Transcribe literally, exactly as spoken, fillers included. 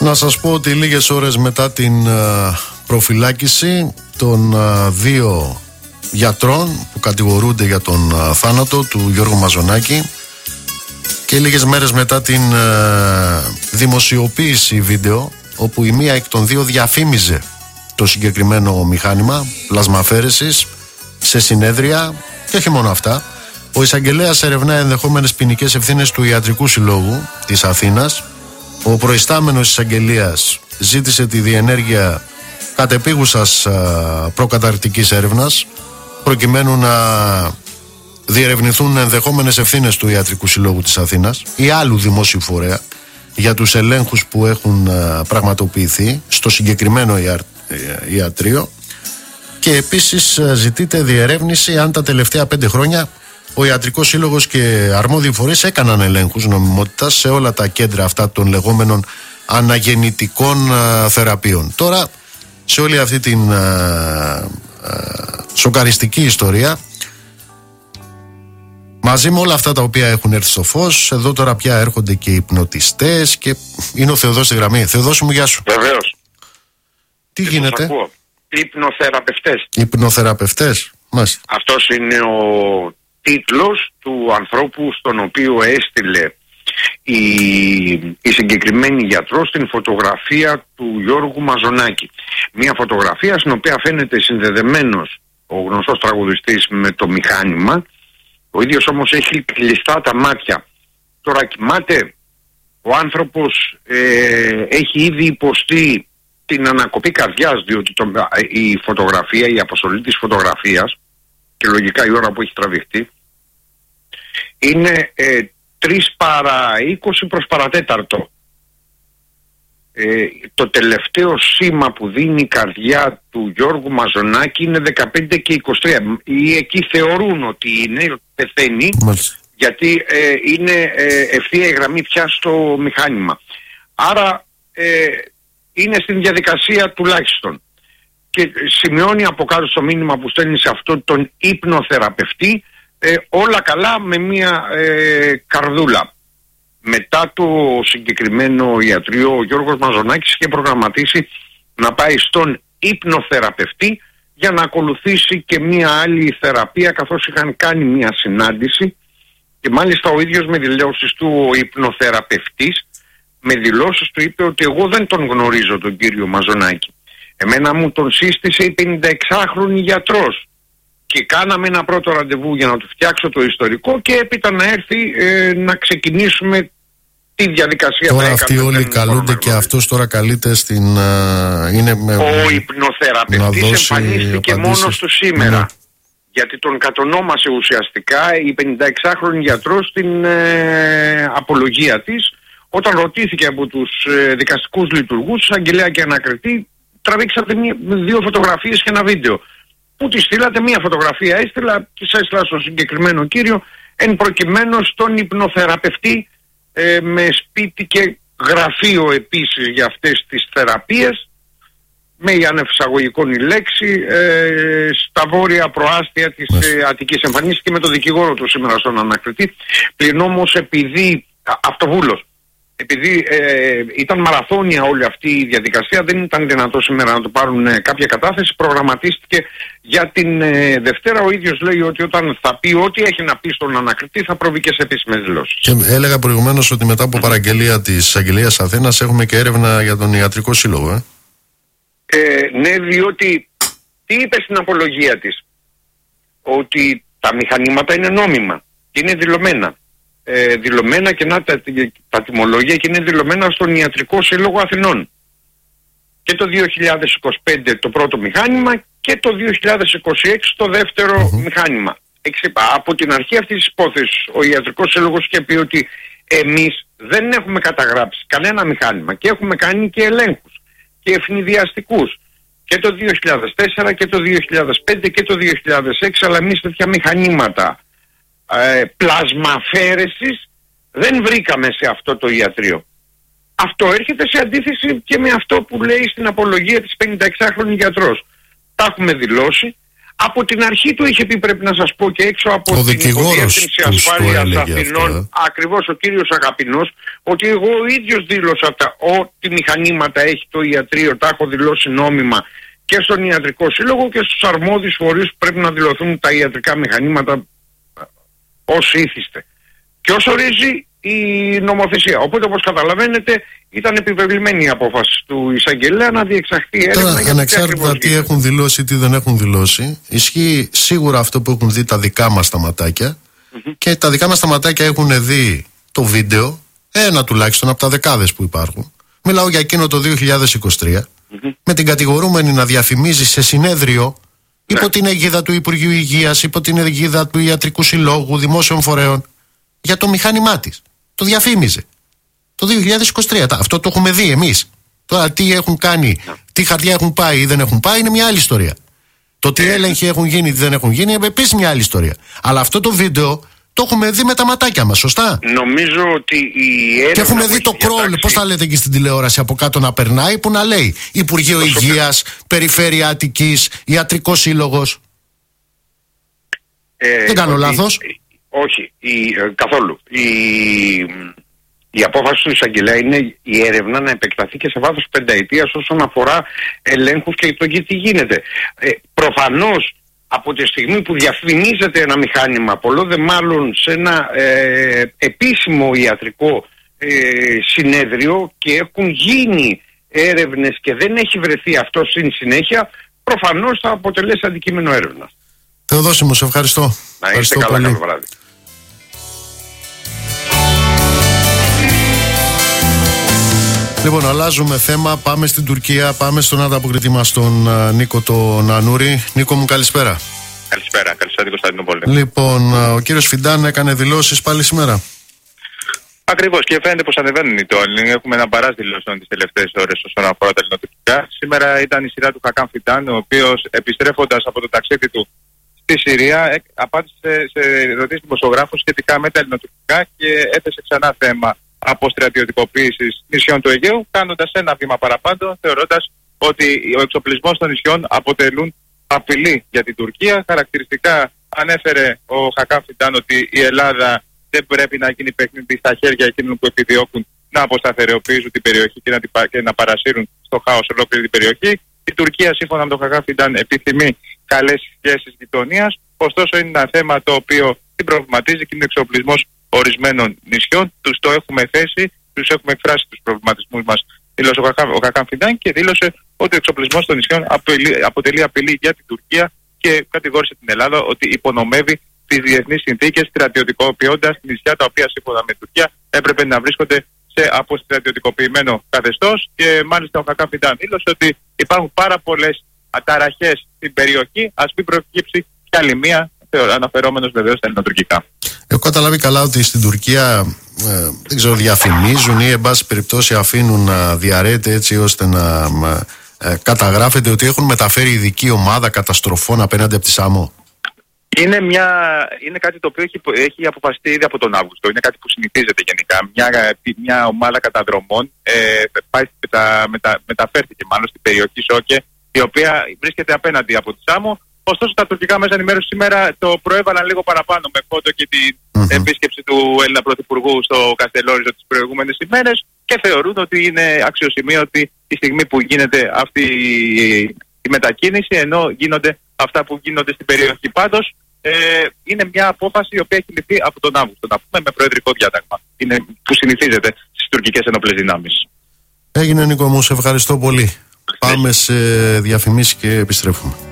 Να σας πω ότι λίγες ώρες μετά την uh, προφυλάκηση των uh, δύο γιατρών που κατηγορούνται για τον uh, θάνατο του Γιώργου Μαζονάκη και λίγες μέρες μετά την uh, δημοσιοποίηση βίντεο όπου η μία εκ των δύο διαφήμιζε το συγκεκριμένο μηχάνημα πλασμαφέρεσης σε συνέδρια και όχι μόνο αυτά, ο εισαγγελέας ερευνά ενδεχόμενες ποινικές ευθύνες του Ιατρικού Συλλόγου της Αθήνας. Ο προϊστάμενος εισαγγελίας ζήτησε τη διενέργεια κατεπίγουσας προκαταρκτικής έρευνας προκειμένου να διερευνηθούν ενδεχόμενες ευθύνες του Ιατρικού Συλλόγου της Αθήνας ή άλλου δημόσιου φορέα για τους ελέγχους που έχουν πραγματοποιηθεί στο συγκεκριμένο ιατρείο και επίσης ζητείται διερεύνηση αν τα τελευταία πέντε χρόνια ο Ιατρικός Σύλλογος και αρμόδιοι φορείς έκαναν ελέγχους νομιμότητας σε όλα τα κέντρα αυτά των λεγόμενων αναγεννητικών α, θεραπείων. Τώρα, σε όλη αυτή την α, α, σοκαριστική ιστορία, μαζί με όλα αυτά τα οποία έχουν έρθει στο φως, εδώ τώρα πια έρχονται και οι υπνοτιστές και είναι ο Θεοδός στη γραμμή. Θεοδόση μου, γεια σου. Βεβαίως. Τι γίνεται? Υπνοθεραπευτές. Υπνοθεραπευτές, μάλιστα. Αυτός είναι ο τίτλος του ανθρώπου στον οποίο έστειλε η, η συγκεκριμένη γιατρός την φωτογραφία του Γιώργου Μαζονάκη. Μια φωτογραφία στην οποία φαίνεται συνδεδεμένος ο γνωστός τραγουδιστής με το μηχάνημα. Ο ίδιος όμως έχει κλειστά τα μάτια. Τώρα κοιμάται. Ο άνθρωπος ε, έχει ήδη υποστεί την ανακοπή καρδιάς, διότι το, η φωτογραφία, η αποστολή της φωτογραφίας και λογικά η ώρα που έχει τραβηχτεί είναι ε, τρεις παρά είκοσι προς παρατέταρτο. Ε, το τελευταίο σήμα που δίνει η καρδιά του Γιώργου Μαζονάκη είναι δεκαπέντε και είκοσι τρία. Ή εκεί θεωρούν ότι είναι, πεθαίνει, Μάλιστα. γιατί ε, είναι ε, ευθεία η γραμμή πια στο μηχάνημα. Άρα ε, είναι στην διαδικασία τουλάχιστον. Και σημειώνει από κάτω στο μήνυμα που στέλνει σε αυτόν τον υπνοθεραπευτή ε, όλα καλά με μια ε, καρδούλα. Μετά το συγκεκριμένο ιατρείο ο Γιώργος Μαζονάκης είχε προγραμματίσει να πάει στον υπνοθεραπευτή για να ακολουθήσει και μια άλλη θεραπεία, καθώς είχαν κάνει μια συνάντηση και μάλιστα ο ίδιος με δηλώσεις του ο υπνοθεραπευτής με δηλώσεις του είπε ότι εγώ δεν τον γνωρίζω τον κύριο Μαζονάκη. Εμένα μου τον σύστησε η πενηνταεξάχρονη γιατρός και κάναμε ένα πρώτο ραντεβού για να του φτιάξω το ιστορικό και έπειτα να έρθει ε, να ξεκινήσουμε τη διαδικασία. Τώρα αυτοί όλοι καλούνται και αυτός τώρα καλείται στην... Uh, είναι με, ο υπνοθεραπευτής εμφανίστηκε μόνος του σήμερα. Ναι. Γιατί τον κατονόμασε ουσιαστικά η πενηνταεξάχρονη γιατρός στην ε, απολογία της όταν ρωτήθηκε από τους ε, δικαστικούς λειτουργούς, αγγελέα και ανακριτή, τραβήξατε μία, δύο φωτογραφίες και ένα βίντεο. Πού τη στείλατε? Μία φωτογραφία έστειλα και σας έστειλα στον συγκεκριμένο κύριο, εν προκειμένου στον υπνοθεραπευτή ε, με σπίτι και γραφείο επίσης για αυτές τις θεραπείες, με η ανευσαγωγικών η λέξη, ε, στα βόρεια προάστια της ε, Αττικής. Εμφανίστηκε με τον δικηγόρο του σήμερα στον ανακριτή, πλην όμως επειδή α, αυτοβούλος. Επειδή ε, ήταν μαραθώνια όλη αυτή η διαδικασία, δεν ήταν δυνατό σήμερα να του πάρουν ε, κάποια κατάθεση. Προγραμματίστηκε για την ε, Δευτέρα. Ο ίδιος λέει ότι όταν θα πει ό,τι έχει να πει στον ανακριτή θα προβεί και σε επίσημες δηλώσεις. Και έλεγα προηγουμένως ότι μετά από παραγγελία της Αγγελίας Αθήνας έχουμε και έρευνα για τον Ιατρικό Σύλλογο. Ε? Ε, ναι, διότι τι είπε στην απολογία της? Ότι τα μηχανήματα είναι νόμιμα και είναι δηλωμένα. Ε, δηλωμένα και να τα, τα τιμολόγια και είναι δηλωμένα στον Ιατρικό Σύλλογο Αθηνών. Και το δύο χιλιάδες είκοσι πέντε το πρώτο μηχάνημα και το δύο χιλιάδες είκοσι έξι το δεύτερο mm-hmm. μηχάνημα. Εξυπά, από την αρχή αυτής της υπόθεσης ο Ιατρικός Σύλλογος είχε πει ότι εμείς δεν έχουμε καταγράψει κανένα μηχάνημα και έχουμε κάνει και ελέγχους και ευνηδιαστικούς και το δύο χιλιάδες τέσσερα και το δύο χιλιάδες πέντε και το δύο χιλιάδες έξι, αλλά εμείς τέτοια μηχανήματα Ε, πλασμαφέρεσης δεν βρήκαμε σε αυτό το ιατρείο. Αυτό έρχεται σε αντίθεση και με αυτό που λέει στην απολογία της πενηνταεξάχρονη γιατρός. Τα έχουμε δηλώσει, Από την αρχή του είχε πει, πρέπει να σας πω, και έξω από ο την Υποδιεύθυνση Ασφάλειας Αθηνών, ακριβώς ο κύριος Αγαπηνός, ότι εγώ ο ίδιος δήλωσα τα, ό,τι μηχανήματα έχει το ιατρείο, τα έχω δηλώσει νόμιμα και στον Ιατρικό Σύλλογο και στους αρμόδιους φορείς που πρέπει να δηλωθούν τα ιατρικά μηχανήματα ως ήθιστε. Και όσο ορίζει η νομοθεσία. Οπότε, όπως καταλαβαίνετε, ήταν επιβεβλημένη η απόφαση του εισαγγελέα να διεξαχθεί έρευνα. Τώρα, ανεξάρτητα τι έχουν δηλώσει ή τι δεν έχουν δηλώσει, ισχύει σίγουρα αυτό που έχουν δει τα δικά μας τα ματάκια mm-hmm. και τα δικά μας τα ματάκια έχουν δει το βίντεο, ένα τουλάχιστον από τα δεκάδες που υπάρχουν. Μιλάω για εκείνο το δύο χιλιάδες είκοσι τρία, mm-hmm. με την κατηγορούμενη να διαφημίζει σε συνέδριο yeah. υπό την αιγίδα του Υπουργείου Υγείας, υπό την αιγίδα του Ιατρικού Συλλόγου, δημόσιων φορέων, για το μηχάνημά της. Το διαφήμιζε. Το δύο χιλιάδες είκοσι τρία. Αυτό το έχουμε δει εμείς. Τώρα τι έχουν κάνει, τι χαρτιά έχουν πάει ή δεν έχουν πάει είναι μια άλλη ιστορία. Το τι έλεγχοι έχουν γίνει ή δεν έχουν γίνει είναι επίσης μια άλλη ιστορία. Αλλά αυτό το βίντεο το έχουμε δει με τα ματάκια μας, σωστά. Νομίζω ότι η έρευνα. Και έχουμε δει το κρόλ, πώς θα λέτε εκεί στην τηλεόραση από κάτω να περνάει, που να λέει Υπουργείο το Υγείας, Περιφέρεια Αττικής, Ιατρικός Σύλλογος. Ε, δεν κάνω λάθος. Όχι, η, καθόλου. Η, η απόφαση του εισαγγελέα είναι η έρευνα να επεκταθεί και σε βάθος πενταετίας όσον αφορά ελέγχους και το τι γίνεται. Ε, προφανώς από τη στιγμή που διαφημίζεται ένα μηχάνημα, πολλό δε μάλλον σε ένα ε, επίσημο ιατρικό ε, συνέδριο και έχουν γίνει έρευνες και δεν έχει βρεθεί αυτό στην συνέχεια, προφανώς θα αποτελέσει αντικείμενο έρευνας. Θεοδόσιμο, σε ευχαριστώ. Να είστε καλά, καλό βράδυ. Λοιπόν, αλλάζουμε θέμα, πάμε στην Τουρκία, πάμε στον ανταποκριτή μας τον uh, Νίκο τον Ανούρη. Νίκο μου, καλησπέρα. Καλησπέρα, καλησπέρα την Κωνσταντινούπολη. Λοιπόν, uh, ο κύριος Φιντάν έκανε δηλώσεις πάλι σήμερα. Ακριβώς, και φαίνεται πως ανεβαίνουν οι τόνοι. Έχουμε ένα μπαράζ δηλώσεων τις τελευταίες ώρες όσον αφορά τα ελληνοτουρκικά. Σήμερα ήταν η σειρά του Χακάν Φιντάν, ο οποίος επιστρέφοντας από το ταξίδι του στη Συρία απάντησε σε ερωτήσεις δημοσιογράφων σχετικά με τα ελληνοτουρκικά και έθεσε ξανά θέμα αποστρατιωτικοποίησης νησιών του Αιγαίου, κάνοντας ένα βήμα παραπάνω, θεωρώντας ότι ο εξοπλισμός των νησιών αποτελούν απειλή για την Τουρκία. Χαρακτηριστικά ανέφερε ο Χακάν Φιντάν ότι η Ελλάδα δεν πρέπει να γίνει παιχνίδι στα χέρια εκείνων που επιδιώκουν να αποσταθεροποιήσουν την περιοχή και να, και να παρασύρουν στο χάος ολόκληρη την περιοχή. Η Τουρκία, σύμφωνα με τον Χακάν Φιντάν, επιθυμεί καλές σχέσεις γειτονίας, ωστόσο είναι ένα θέμα το οποίο την προβληματίζει και είναι εξοπλισμός ορισμένων νησιών. Τους το έχουμε θέσει, τους έχουμε εκφράσει τους προβληματισμούς μας, δήλωσε ο Χακάν Φιντάν, και δήλωσε ότι ο εξοπλισμός των νησιών αποτελεί απειλή για την Τουρκία και κατηγόρησε την Ελλάδα ότι υπονομεύει τις διεθνείς συνθήκες, στρατιωτικοποιώντας νησιά τα οποία σύμφωνα με την Τουρκία έπρεπε να βρίσκονται σε αποστρατιωτικοποιημένο καθεστώς. Και μάλιστα ο Χακάν Φιντάν δήλωσε ότι υπάρχουν πάρα πολλές αταραχές στην περιοχή, ας μην προκύψει κι άλλη μία, αναφερόμενος βεβαίως στα ελληνοτουρκικά. Έχω καταλάβει καλά ότι στην Τουρκία ε, δεν ξέρω, διαφημίζουν ή εν πάση περιπτώσει αφήνουν να διαρρέεται έτσι ώστε να ε, καταγράφεται ότι έχουν μεταφέρει ειδική ομάδα καταστροφών απέναντι από τη Σάμο. Είναι, μια, είναι κάτι το οποίο έχει, έχει αποφασιστεί ήδη από τον Αύγουστο. Είναι κάτι που συνηθίζεται γενικά. Μια, μια ομάδα καταδρομών ε, πάει, μετα, μετα, μεταφέρθηκε μάλλον στην περιοχή Σόκε, η οποία βρίσκεται απέναντι από τη Σάμο. Ωστόσο, τα τουρκικά μέσα ενημέρωση σήμερα το προέβαλαν λίγο παραπάνω με φώτο και την mm-hmm. επίσκεψη του Έλληνα Πρωθυπουργού στο Καστελόριζο τις προηγούμενες ημέρες και θεωρούν ότι είναι αξιοσημείωτη τη στιγμή που γίνεται αυτή η μετακίνηση, ενώ γίνονται αυτά που γίνονται στην περιοχή. Πάντως, ε, είναι μια απόφαση η οποία έχει ληφθεί από τον Αύγουστο, να πούμε, με προεδρικό διάταγμα. Είναι που συνηθίζεται στις τουρκικές ενόπλες δυνάμεις. Έγινε, Νίκο μου, σε ευχαριστώ πολύ. Πάμε σε διαφημίσεις και επιστρέφουμε.